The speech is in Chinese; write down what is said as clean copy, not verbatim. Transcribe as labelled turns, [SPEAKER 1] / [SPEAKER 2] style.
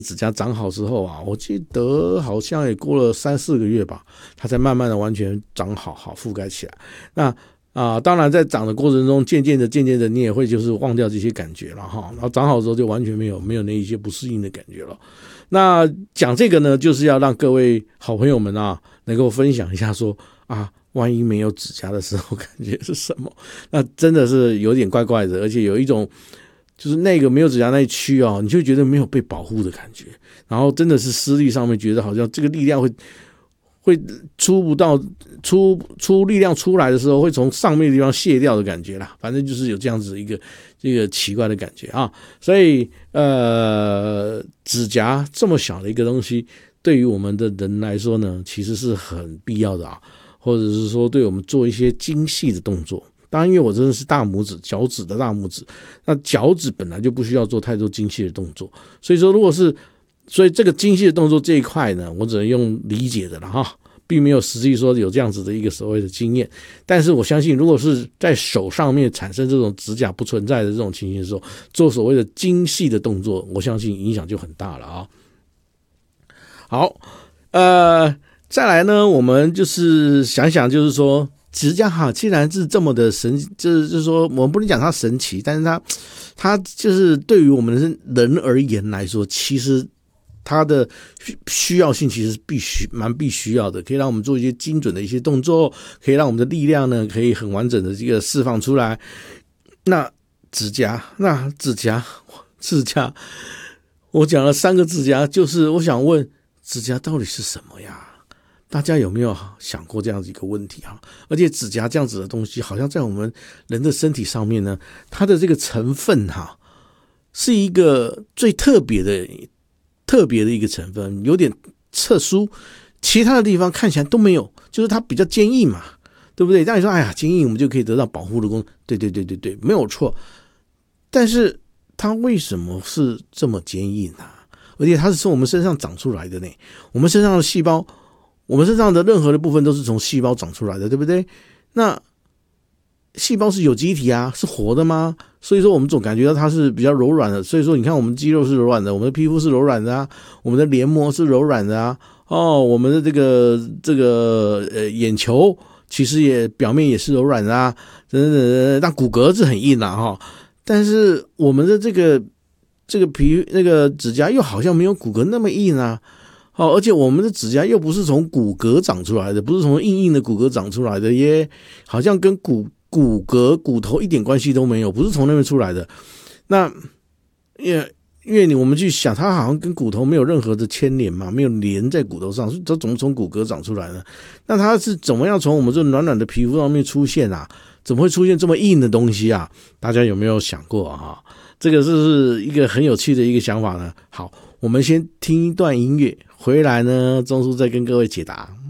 [SPEAKER 1] 指甲长好之后啊，我记得好像也过了3-4个月吧，它才慢慢的完全长好覆盖起来。那当然在长的过程中，渐渐的你也会就是忘掉这些感觉了哈，然后长好之后就完全没有那一些不适应的感觉了。那讲这个呢，就是要让各位好朋友们啊，能够分享一下说啊，万一没有指甲的时候感觉是什么？那真的是有点怪怪的，而且有一种就是那个没有指甲那一区你就觉得没有被保护的感觉，然后真的是施力上面觉得好像这个力量会出力量出来的时候，会从上面的地方卸掉的感觉啦。反正就是有这样子一个奇怪的感觉啊。所以指甲这么小的一个东西，对于我们的人来说呢，其实是很必要的啊。或者是说对我们做一些精细的动作。当然因为我真的是大拇指，脚趾的大拇指，那脚趾本来就不需要做太多精细的动作，所以这个精细的动作这一块呢，我只能用理解的了哈，并没有实际说有这样子的一个所谓的经验。但是我相信如果是在手上面产生这种指甲不存在的这种情形的时候，做所谓的精细的动作，我相信影响就很大了啊。好，再来呢，我们就是想想，就是说指甲哈，既然是这么的神，就是说我们不能讲它神奇，但是它就是对于我们人而言来说，其实它的需要性其实蛮必须要的，可以让我们做一些精准的一些动作，可以让我们的力量呢可以很完整的这个释放出来。那指甲，我讲了3个指甲，就是我想问，指甲到底是什么呀？大家有没有想过这样子一个问题啊？而且指甲这样子的东西，好像在我们人的身体上面呢，它的这个成分是一个最特别的一个成分，有点特殊，其他的地方看起来都没有，就是它比较坚硬嘛，对不对？让你说哎呀坚硬，我们就可以得到保护的功能，对，没有错。但是它为什么是这么坚硬啊？而且它是从我们身上长出来的呢，我们身上的细胞，我们身上的任何的部分都是从细胞长出来的，对不对？那细胞是有机体啊，是活的吗？所以说我们总感觉到它是比较柔软的，所以说你看我们肌肉是柔软的，我们的皮肤是柔软的啊，我们的黏膜是柔软的啊，我们的这个眼球其实也表面也是柔软的啊，但骨骼是很硬啊但是我们的这个那个指甲又好像没有骨骼那么硬啊。而且我们的指甲又不是从骨骼长出来的，不是从硬的骨骼长出来的耶，好像跟骨骼骨头一点关系都没有，不是从那边出来的。那因为我们去想，它好像跟骨头没有任何的牵连嘛，没有连在骨头上，它怎么从骨骼长出来呢？那它是怎么样从我们这软软的皮肤上面出现啊？怎么会出现这么硬的东西啊？大家有没有想过啊？这个是一个很有趣的一个想法呢。好，我们先听一段音乐，回来呢，钟叔再跟各位解答。